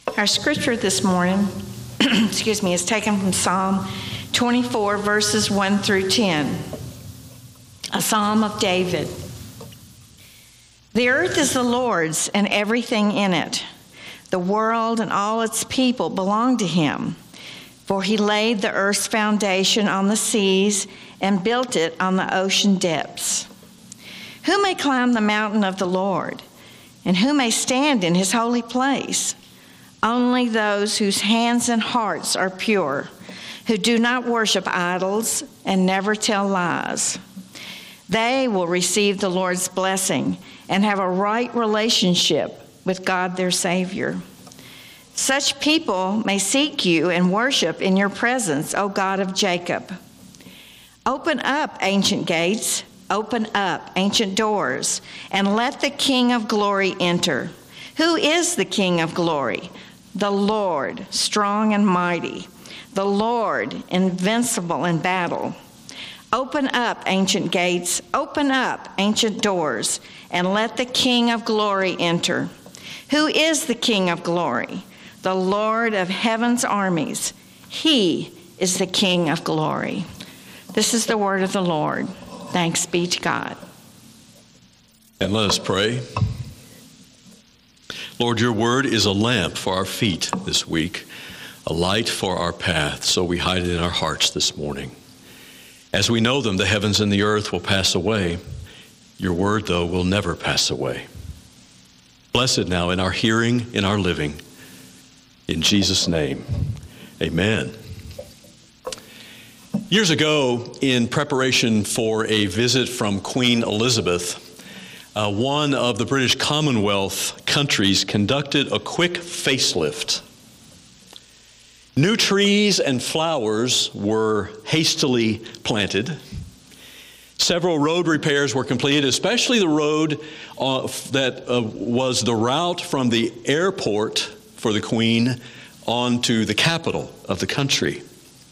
Our scripture this morning, is taken from Psalm 24, verses 1 through 10, a psalm of David. The earth is the Lord's and everything in it. The world and all its people belong to him. For he laid the earth's foundation on the seas and built it on the ocean depths. Who may climb the mountain of the Lord? And who may stand in his holy place? Only those whose hands and hearts are pure, who do not worship idols and never tell lies. They will receive the Lord's blessing and have a right relationship with God their Savior. Such people may seek you and worship in your presence, O God of Jacob. Open up, ancient gates, open up, ancient doors, and let the King of glory enter. Who is the King of glory? The Lord, strong and mighty, the Lord, invincible in battle. Open up, ancient gates, open up, ancient doors, and let the King of glory enter. Who is the King of glory? The Lord of heaven's armies. He is the King of glory. This is the word of the Lord. Thanks be to God. And let us pray. Lord, your word is a lamp for our feet this week, a light for our path, so we hide it in our hearts this morning. As we know them, the heavens and the earth will pass away. Your word, though, will never pass away. Bless it now in our hearing, in our living. In Jesus' name, amen. Years ago, in preparation for a visit from Queen Elizabeth, one of the British Commonwealth countries conducted a quick facelift. New trees and flowers were hastily planted. Several road repairs were completed, especially the road that was the route from the airport for the Queen onto the capital of the country.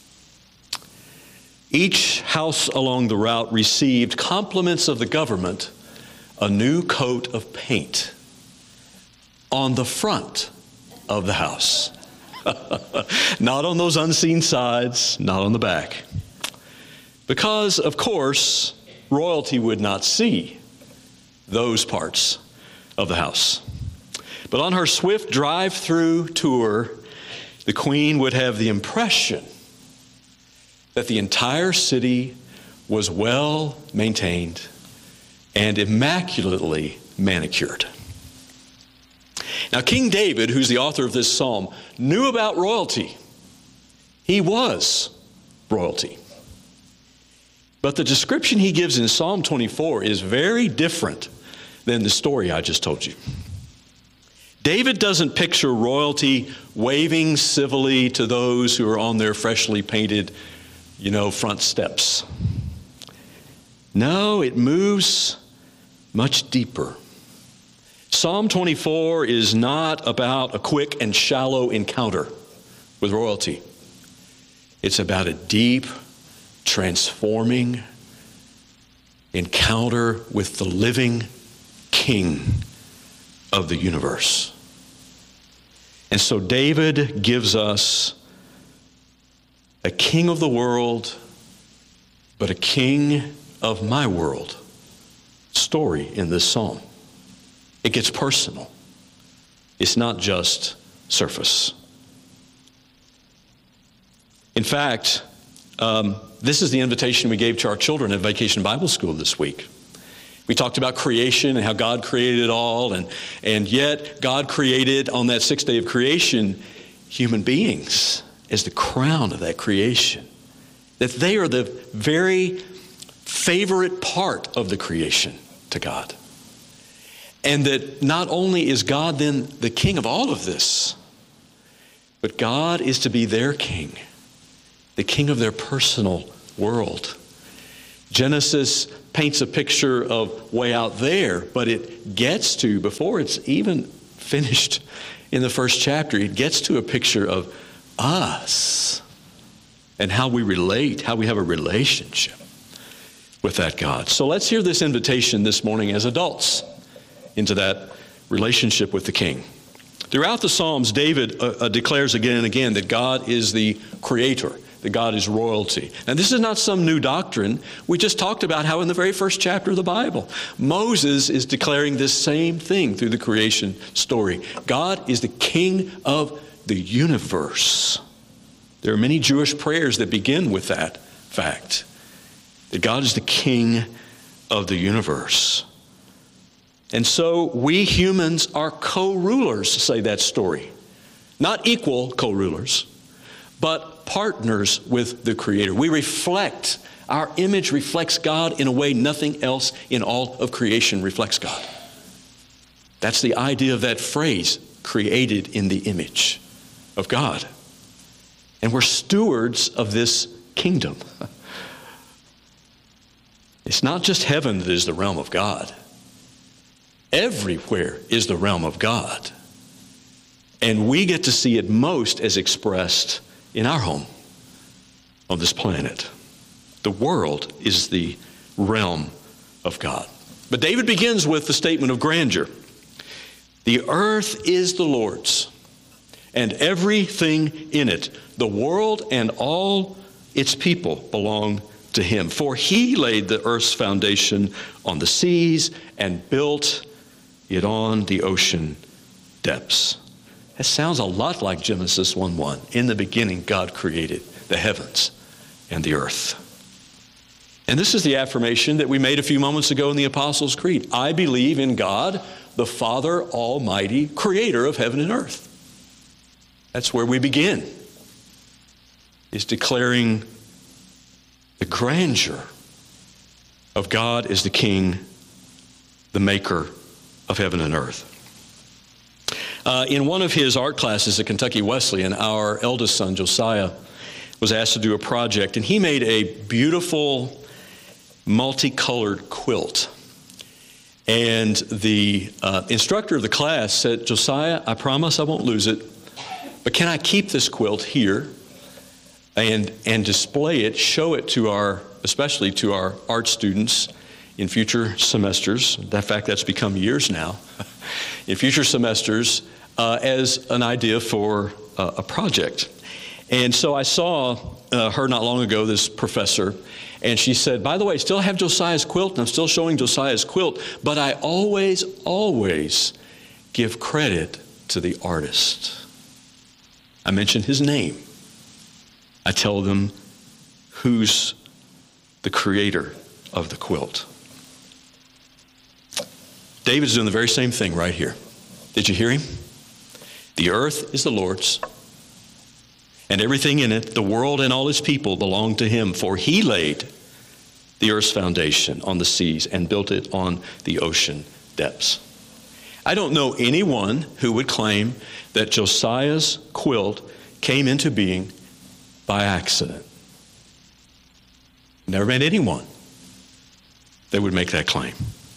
Each house along the route received compliments of the government, a new coat of paint on the front of the house. Not on those unseen sides, not on the back. Because, of course, royalty would not see those parts of the house. But on her swift drive-through tour, the Queen would have the impression that the entire city was well maintained and immaculately manicured. Now, King David, who's the author of this psalm, knew about royalty. He was royalty. But the description he gives in Psalm 24 is very different than the story I just told you. David doesn't picture royalty waving civilly to those who are on their freshly painted, front steps. No, it moves much deeper. Psalm 24 is not about a quick and shallow encounter with royalty. It's about a deep, transforming encounter with the living King of the universe. And so David gives us a king of the world, but a king of my world story in this psalm. It gets personal. It's not just surface. In fact, this is the invitation we gave to our children at Vacation Bible School this week. We talked about creation and how God created it all, and yet God created on that sixth day of creation human beings as the crown of that creation. That they are the very favorite part of the creation to God. And that not only is God then the king of all of this, but God is to be their king, the king of their personal world. Genesis paints a picture of way out there, but it gets to, before it's even finished in the first chapter, it gets to a picture of us and how we relate, how we have a relationship with that God. So let's hear this invitation this morning as adults into that relationship with the King. Throughout the Psalms, David declares again and again that God is the creator, that God is royalty. And this is not some new doctrine. We just talked about how in the very first chapter of the Bible, Moses is declaring this same thing through the creation story. God is the king of the universe. There are many Jewish prayers that begin with that fact, that God is the king of the universe. And so we humans are co-rulers, say that story. Not equal co-rulers, but partners with the Creator. We reflect, our image reflects God in a way nothing else in all of creation reflects God. That's the idea of that phrase, created in the image of God. And we're stewards of this kingdom. It's not just heaven that is the realm of God. Everywhere is the realm of God. And we get to see it most as expressed in our home on this planet. The world is the realm of God. But David begins with the statement of grandeur. The earth is the Lord's, and everything in it, the world and all its people belong to him. For he laid the earth's foundation on the seas and built it on the ocean depths. That sounds a lot like Genesis 1:1. In the beginning, God created the heavens and the earth. And this is the affirmation that we made a few moments ago in the Apostles' Creed. I believe in God, the Father Almighty, creator of heaven and earth. That's where we begin, is declaring the grandeur of God as the King, the maker of heaven and earth. In one of his art classes at Kentucky Wesleyan, our eldest son, Josiah, was asked to do a project, and he made a beautiful multicolored quilt. And the instructor of the class said, Josiah, I promise I won't lose it, but can I keep this quilt here and display it, show it to especially to our art students in future semesters. In fact, that's become years now. In future semesters, as an idea for a project. And so I saw her not long ago, this professor, and she said, by the way, I still have Josiah's quilt, and I'm still showing Josiah's quilt, but I always give credit to the artist. I mention his name. I tell them who's the creator of the quilt. David's doing the very same thing right here. Did you hear him? The earth is the Lord's, and everything in it, the world and all its people, belong to him. For he laid the earth's foundation on the seas and built it on the ocean depths. I don't know anyone who would claim that Josiah's quilt came into being by accident. Never met anyone that would make that claim.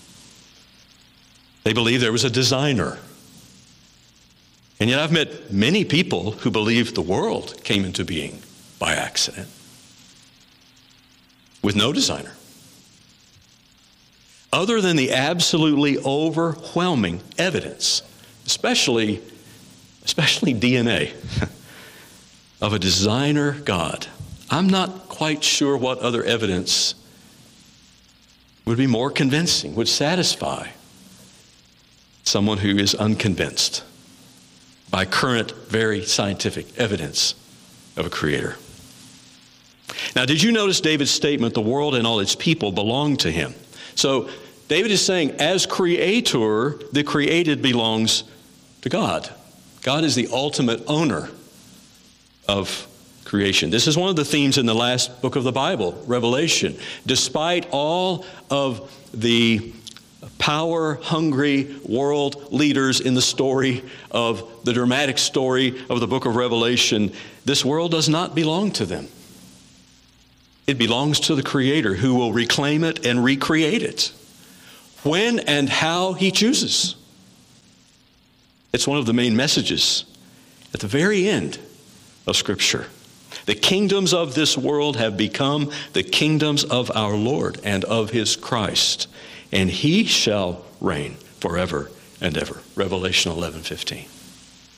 They believe there was a designer. And yet I've met many people who believe the world came into being by accident with no designer. Other than the absolutely overwhelming evidence, especially DNA, of a designer God, I'm not quite sure what other evidence would be more convincing, would satisfy someone who is unconvinced by current, very scientific evidence of a creator. Now, did you notice David's statement, the world and all its people belong to him? So David is saying, as creator, the created belongs to God. God is the ultimate owner of creation. This is one of the themes in the last book of the Bible, Revelation. Despite all of the power-hungry world leaders in the story of the dramatic story of the book of Revelation, this world does not belong to them. It belongs to the Creator, who will reclaim it and recreate it when and how he chooses. It's one of the main messages at the very end of Scripture. The kingdoms of this world have become the kingdoms of our Lord and of his Christ, and he shall reign forever and ever. Revelation 11:15.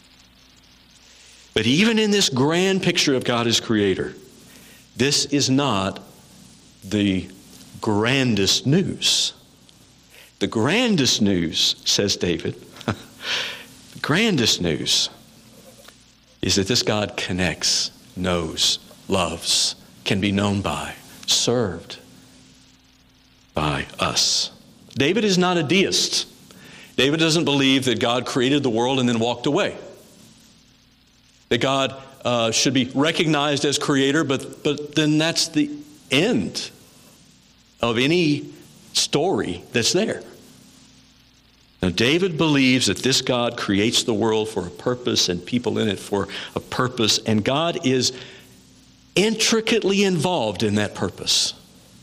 But even in this grand picture of God as creator, this is not the grandest news. The grandest news, says David, the grandest news is that this God connects, knows, loves, can be known by, served by us. David is not a deist. David doesn't believe that God created the world and then walked away. That God should be recognized as creator, but then that's the end of any story that's there. Now, David believes that this God creates the world for a purpose and people in it for a purpose, and God is intricately involved in that purpose.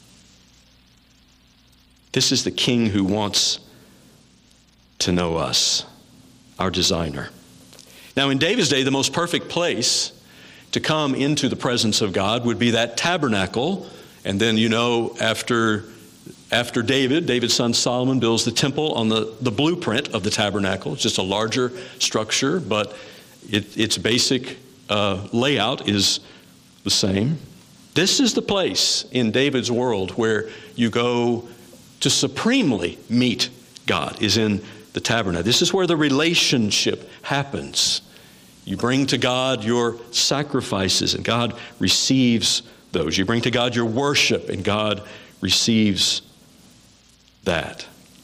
This is the King who wants to know us, our designer. Now, in David's day, the most perfect place to come into the presence of God would be that tabernacle. And then, after David's son Solomon builds the temple on the blueprint of the tabernacle. It's just a larger structure, but its basic layout is the same. This is the place in David's world where you go to supremely meet God, is in the tabernacle. This is where the relationship happens. You bring to God your sacrifices, and God receives those. You bring to God your worship, and God receives that.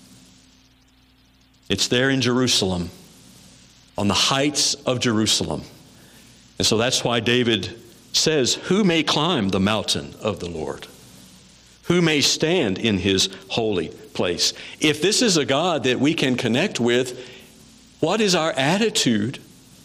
It's there in Jerusalem, on the heights of Jerusalem. And so that's why David says, "Who may climb the mountain of the Lord? Who may stand in his holy place?" If this is a God that we can connect with, what is our attitude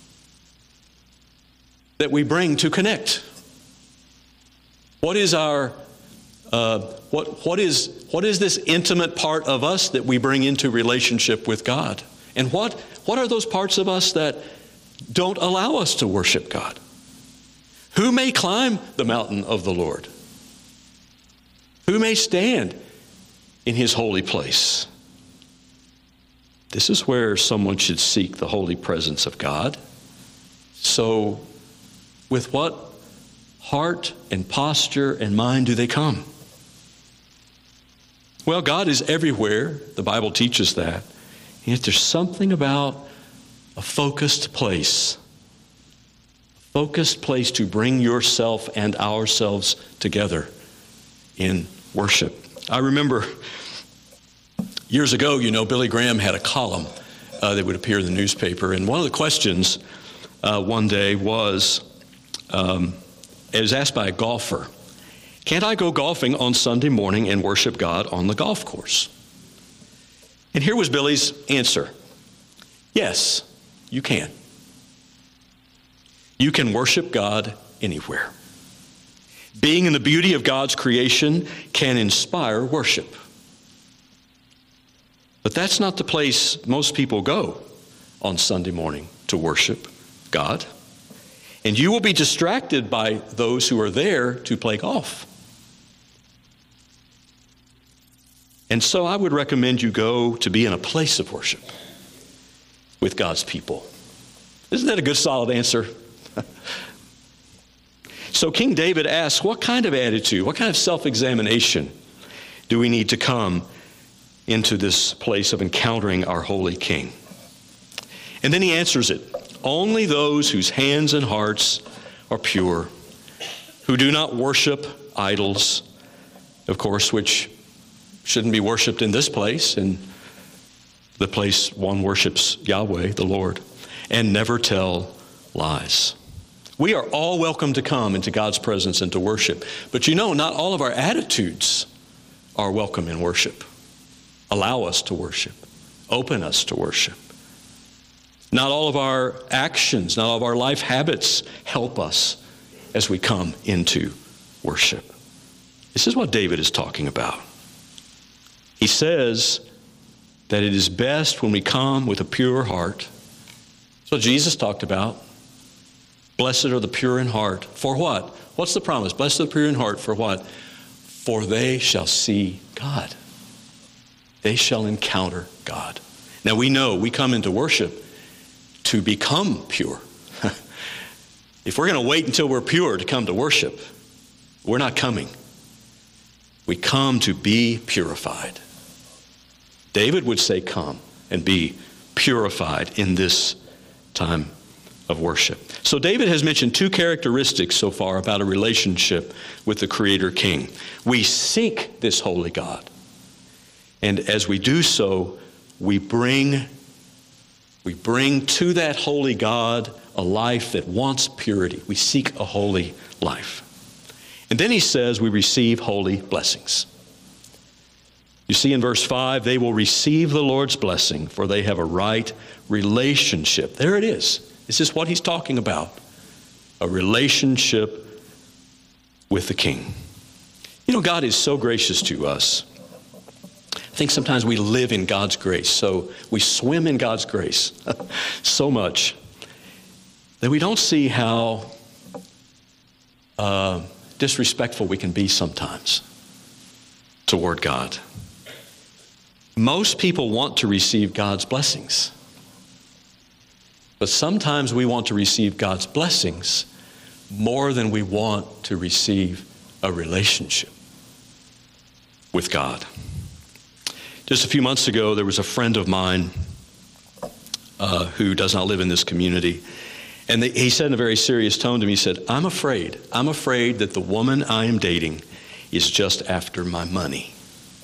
that we bring to connect? What is our what is this intimate part of us that we bring into relationship with God? And what are those parts of us that don't allow us to worship God? Who may climb the mountain of the Lord? Who may stand in his holy place? This is where someone should seek the holy presence of God. So, with what heart and posture and mind do they come? Well, God is everywhere. The Bible teaches that. And yet there's something about a focused place. A focused place to bring yourself and ourselves together in worship. I remember years ago, Billy Graham had a column that would appear in the newspaper. And one of the questions one day was, it was asked by a golfer, "Can't I go golfing on Sunday morning and worship God on the golf course?" And here was Billy's answer. Yes, you can. You can worship God anywhere. Being in the beauty of God's creation can inspire worship. But that's not the place most people go on Sunday morning to worship God. And you will be distracted by those who are there to play golf. And so I would recommend you go to be in a place of worship with God's people. Isn't that a good, solid answer? So King David asks, what kind of attitude, what kind of self-examination do we need to come into this place of encountering our holy King? And then he answers it. Only those whose hands and hearts are pure, who do not worship idols, of course, which shouldn't be worshiped in this place, in the place one worships Yahweh, the Lord, and never tell lies. We are all welcome to come into God's presence and to worship. But not all of our attitudes are welcome in worship. Allow us to worship. Open us to worship. Not all of our actions, not all of our life habits help us as we come into worship. This is what David is talking about. He says that it is best when we come with a pure heart. That's what Jesus talked about. Blessed are the pure in heart. For what? What's the promise? Blessed are the pure in heart. For what? For they shall see God. They shall encounter God. Now we know we come into worship to become pure. If we're going to wait until we're pure to come to worship, we're not coming. We come to be purified. David would say, come and be purified in this time of worship. So David has mentioned two characteristics so far about a relationship with the Creator King. We seek this holy God. And as we do so, we bring to that holy God a life that wants purity. We seek a holy life. And then he says we receive holy blessings. You see in verse 5, they will receive the Lord's blessing, for they have a right relationship. There it is. This is what he's talking about. A relationship with the King. You know, God is so gracious to us. I think sometimes we live in God's grace, so we swim in God's grace so much that we don't see how disrespectful we can be sometimes toward God. Most people want to receive God's blessings, but sometimes we want to receive God's blessings more than we want to receive a relationship with God. Just a few months ago, there was a friend of mine who does not live in this community. And he said in a very serious tone to me, he said, I'm afraid that the woman I am dating is just after my money.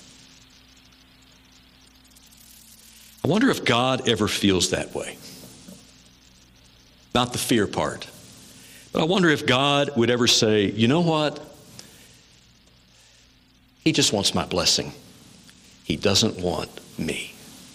I wonder if God ever feels that way. Not the fear part. But I wonder if God would ever say, you know what? He just wants my blessing. He doesn't want me.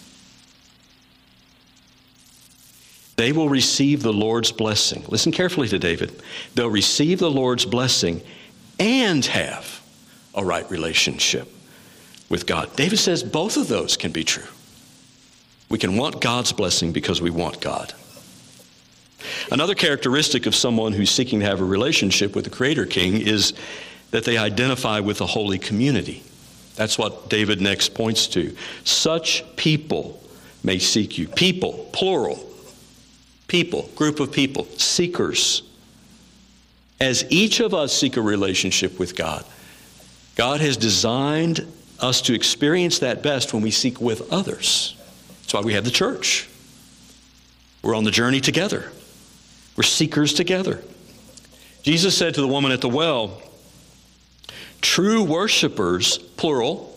They will receive the Lord's blessing. Listen carefully to David. They'll receive the Lord's blessing and have a right relationship with God. David says both of those can be true. We can want God's blessing because we want God. Another characteristic of someone who's seeking to have a relationship with the Creator King is that they identify with a holy community. That's what David next points to. Such people may seek you. People, plural. People, group of people, seekers. As each of us seek a relationship with God, God has designed us to experience that best when we seek with others. That's why we have the church. We're on the journey together. We're seekers together. Jesus said to the woman at the well, true worshipers, plural,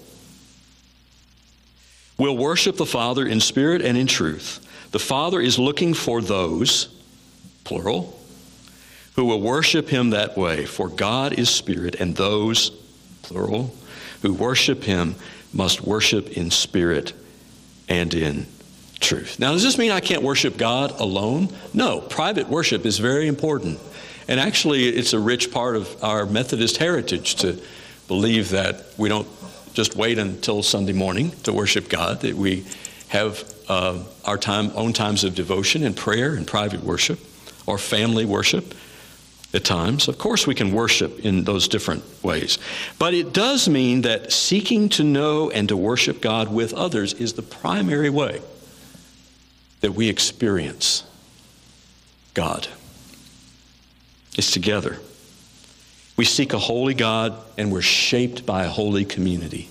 will worship the Father in spirit and in truth. The Father is looking for those, plural, who will worship Him that way. For God is spirit, and those, plural, who worship Him must worship in spirit and in truth. Now, does this mean I can't worship God alone? No, private worship is very important. And actually, it's a rich part of our Methodist heritage to believe that we don't just wait until Sunday morning to worship God, that we have our own times of devotion and prayer and private worship or family worship at times. Of course, we can worship in those different ways. But it does mean that seeking to know and to worship God with others is the primary way that we experience God. It's together. We seek a holy God, and we're shaped by a holy community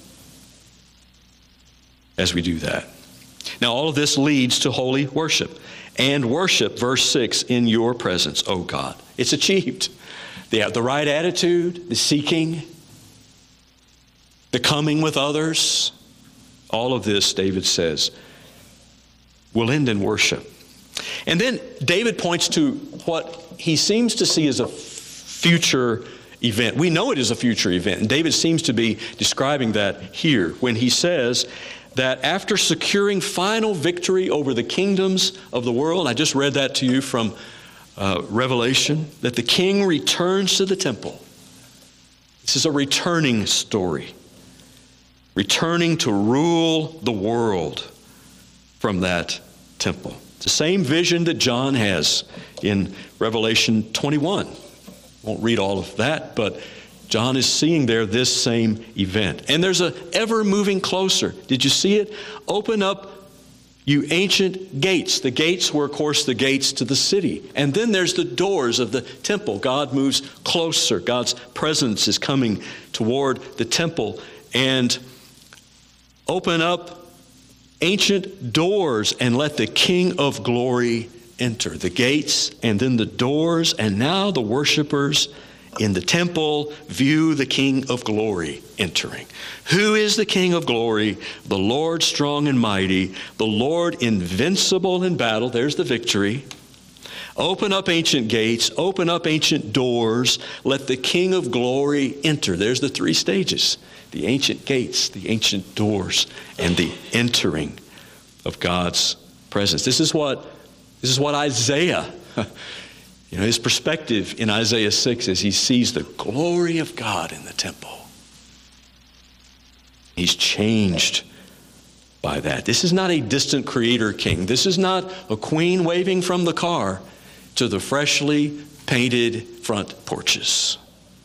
as we do that. Now, all of this leads to holy worship. And worship, verse 6, in your presence, O God. It's achieved. The right attitude, the seeking, the coming with others, all of this, David says, will end in worship. And then David points to what he seems to see as a future event. We know it is a future event, and David seems to be describing that here when he says that after securing final victory over the kingdoms of the world, I just read that to you from Revelation, that the king returns to the temple. This is a returning story, returning to rule the world from that temple. It's the same vision that John has in Revelation 21. Won't read all of that, but John is seeing there this same event. And there's a ever moving closer. Did you see it? Open up You ancient gates. The gates were, of course, the gates to the city. And then there's the doors of the temple. God moves closer. God's presence is coming toward the temple. And open up ancient doors and let the King of glory enter. The gates and then the doors, and now the worshipers in the temple view the King of glory entering. Who is the King of glory? The Lord strong and mighty, the Lord invincible in battle. There's the victory. Open up ancient gates, open up ancient doors, let the King of glory enter. There's the three stages: the ancient gates, the ancient doors, and the entering of God's presence. This is what Isaiah, his perspective in Isaiah 6 is he sees the glory of God in the temple. He's changed by that. This is not a distant creator king. This is not a queen waving from the car to the freshly painted front porches.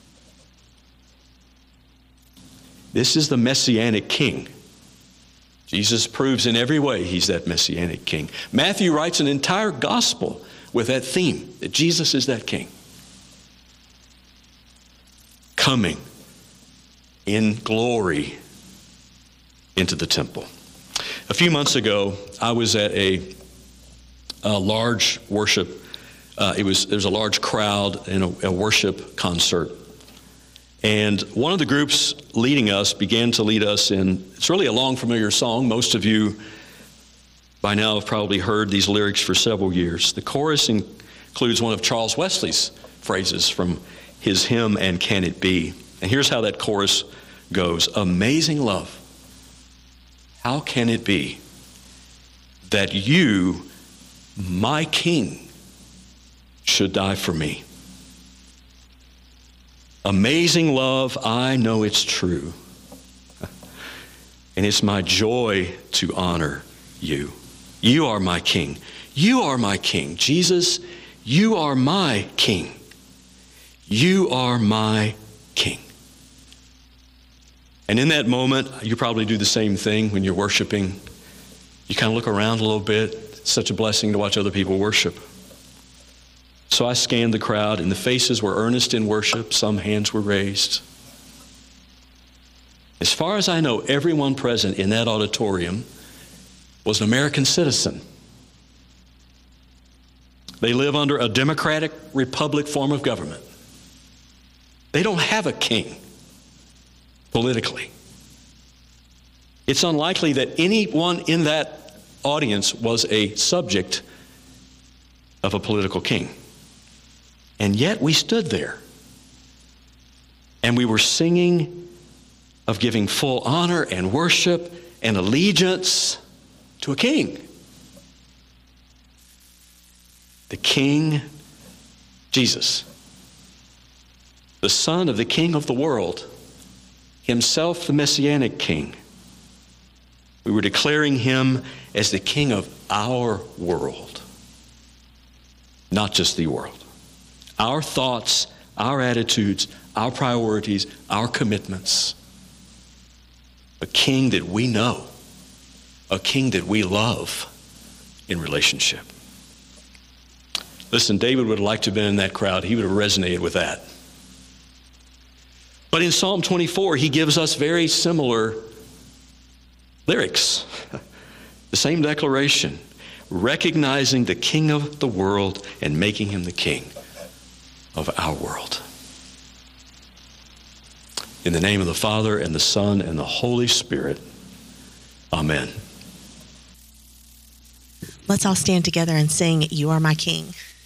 This is the Messianic king. Jesus proves in every way he's that Messianic king. Matthew writes an entire gospel with that theme, that Jesus is that king. Coming in glory into the temple. A few months ago, I was at a large worship. There's a large crowd in a worship concert. And one of the groups leading us began to lead us in, it's really a long familiar song. Most of you by now have probably heard these lyrics for several years. The chorus includes one of Charles Wesley's phrases from his hymn, "And Can It Be?" And here's how that chorus goes. Amazing love, how can it be that you, my King, should die for me? Amazing love, I know it's true. And it's my joy to honor you. You are my King. You are my King. Jesus, you are my King. You are my King. And in that moment, you probably do the same thing when you're worshiping. You kind of look around a little bit. It's such a blessing to watch other people worship. So I scanned the crowd, and the faces were earnest in worship. Some hands were raised. As far as I know, everyone present in that auditorium was an American citizen. They live under a democratic republic form of government. They don't have a king politically. It's unlikely that anyone in that audience was a subject of a political king. And yet we stood there and we were singing of giving full honor and worship and allegiance to a king. The King, Jesus, the Son of the King of the world, himself the Messianic King. We were declaring him as the King of our world, not just the world. Our thoughts, our attitudes, our priorities, our commitments. A king that we know, a king that we love in relationship. Listen, David would have liked to have been in that crowd. He would have resonated with that. But in Psalm 24, he gives us very similar lyrics. The same declaration, recognizing the King of the world and making him the King of our world. In the name of the Father, and the Son, and the Holy Spirit. Amen. Let's all stand together and sing, "You Are My King."